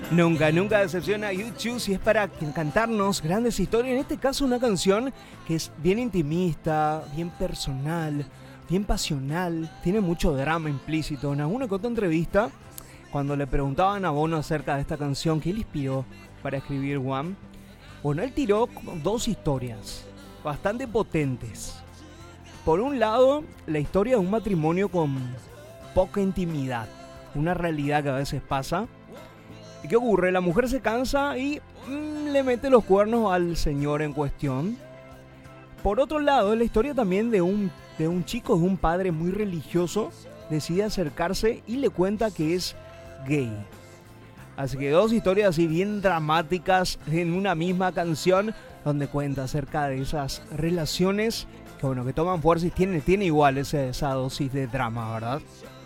Nunca, nunca decepciona a YouTube si es para cantarnos grandes historias. En este caso una canción que es bien intimista, bien personal, bien pasional. Tiene mucho drama implícito. En alguna que otra entrevista, cuando le preguntaban a Bono acerca de esta canción, ¿qué le inspiró para escribir One? Bueno, él tiró dos historias bastante potentes. Por un lado, la historia de un matrimonio con poca intimidad. Una realidad que a veces pasa. ¿Y qué ocurre? La mujer se cansa y le mete los cuernos al señor en cuestión. Por otro lado, la historia también de un chico, de un padre muy religioso, decide acercarse y le cuenta que es gay. Así que dos historias así bien dramáticas en una misma canción, donde cuenta acerca de esas relaciones que, bueno, que toman fuerza y tiene igual esa dosis de drama, ¿verdad?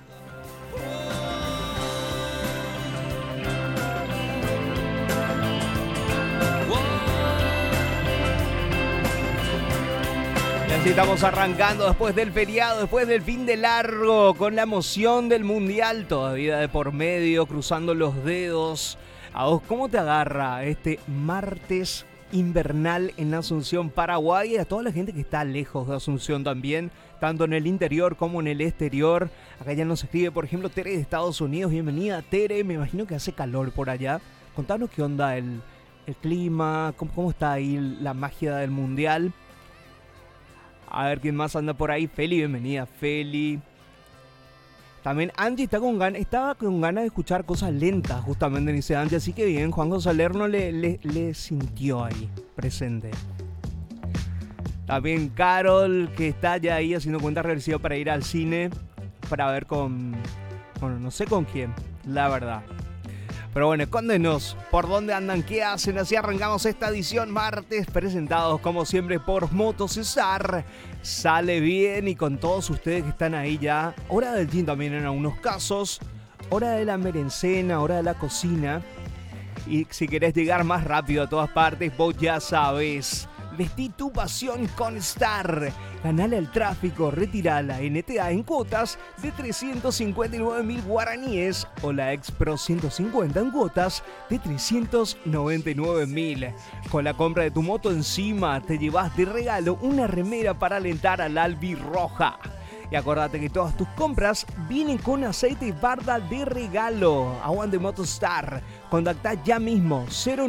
Y así estamos arrancando después del feriado, después del fin de largo, con la emoción del mundial todavía de por medio, cruzando los dedos. ¿A vos cómo te agarra este martes invernal en Asunción, Paraguay? Y a toda la gente que está lejos de Asunción también, tanto en el interior como en el exterior. Acá ya nos escribe, por ejemplo, Tere de Estados Unidos. Bienvenida, Tere. Me imagino que hace calor por allá. Contanos qué onda el clima, cómo está ahí la magia del mundial. A ver quién más anda por ahí. Feli, bienvenida, Feli. También Angie estaba con ganas de escuchar cosas lentas, justamente, dice Angie. Así que bien, Juan Gonzalerno le sintió ahí, presente. También Carol, que está ya ahí haciendo cuenta regresiva para ir al cine, para ver bueno, no sé con quién, la verdad. Pero bueno, cuéntenos por dónde andan, qué hacen. Así arrancamos esta edición martes, presentados como siempre por Moto Cesar. Sale bien, y con todos ustedes que están ahí ya. Hora del gym también en algunos casos. Hora de la merencena, hora de la cocina. Y si querés llegar más rápido a todas partes, vos ya sabés. Vestí tu pasión con Star. Ganale al tráfico, retira la NTA en cuotas de 359.000 guaraníes o la X-Pro 150 en cuotas de 399.000. Con la compra de tu moto encima te llevas de regalo una remera para alentar al albirroja. Y acordate que todas tus compras vienen con aceite Barda de regalo. Aguante Motostar. Contactá ya mismo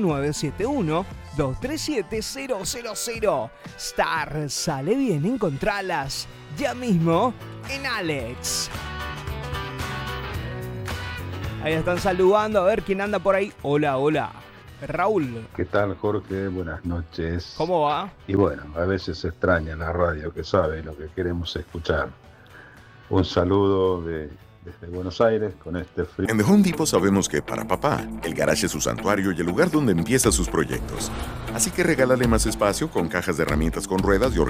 0971-237-000. Star, sale bien, encontralas ya mismo en Alex. Ahí están saludando, a ver quién anda por ahí. Hola, hola. Raúl. ¿Qué tal, Jorge? Buenas noches. ¿Cómo va? Y bueno, a veces se extraña la radio, que sabe lo que queremos escuchar. Un saludo desde Buenos Aires con este frío. En The Home Depot sabemos que para papá, el garaje es su santuario y el lugar donde empieza sus proyectos. Así que regálale más espacio con cajas de herramientas con ruedas y